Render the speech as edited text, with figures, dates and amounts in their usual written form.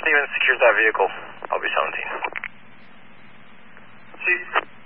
Steven secures that vehicle. I'll be 17. Chief.